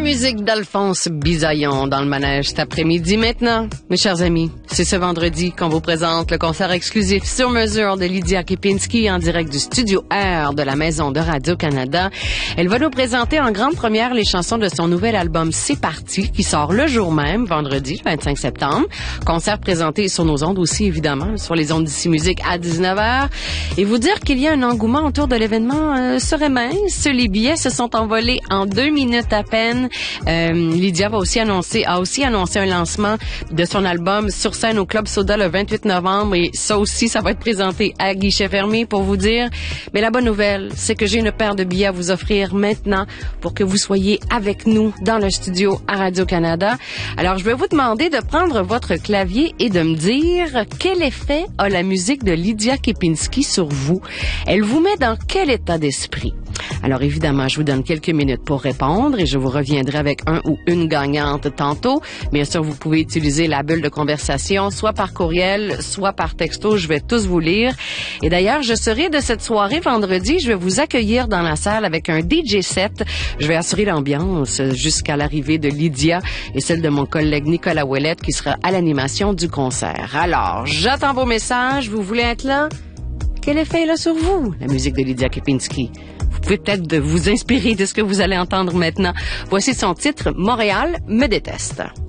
musique d'Alphonse Bisaillon dans le manège cet après-midi. Maintenant, mes chers amis, c'est ce vendredi qu'on vous présente le concert exclusif sur mesure de Lydia Kepinski en direct du Studio R de la Maison de Radio-Canada. Elle va nous présenter en grande première les chansons de son nouvel album C'est parti, qui sort le jour même, vendredi, 25 septembre. Concert présenté sur nos ondes aussi, évidemment, sur les ondes d'ici musique à 19h. Et vous dire qu'il y a un engouement autour de l'événement serait mince. Les billets se sont envolés en 2 minutes à peine. Lydia a aussi annoncé un lancement de son album sur scène au Club Soda le 28 novembre et ça aussi, ça va être présenté à guichet fermé pour vous dire. Mais la bonne nouvelle, c'est que j'ai une paire de billets à vous offrir maintenant pour que vous soyez avec nous dans le studio à Radio-Canada. Alors, je vais vous demander de prendre votre clavier et de me dire quel effet a la musique de Lydia Kepinski sur vous. Elle vous met dans quel état d'esprit? Alors évidemment, je vous donne quelques minutes pour répondre et je vous reviendrai avec un ou une gagnante tantôt. Bien sûr, vous pouvez utiliser la bulle de conversation, soit par courriel, soit par texto. Je vais tous vous lire. Et d'ailleurs, je serai de cette soirée vendredi. Je vais vous accueillir dans la salle avec un DJ set. Je vais assurer l'ambiance jusqu'à l'arrivée de Lydia et celle de mon collègue Nicolas Ouellette qui sera à l'animation du concert. Alors, j'attends vos messages. Vous voulez être là? Quel effet est là sur vous, la musique de Lydia Kepinski? Vous pouvez peut-être vous inspirer de ce que vous allez entendre maintenant. Voici son titre, Montréal me déteste.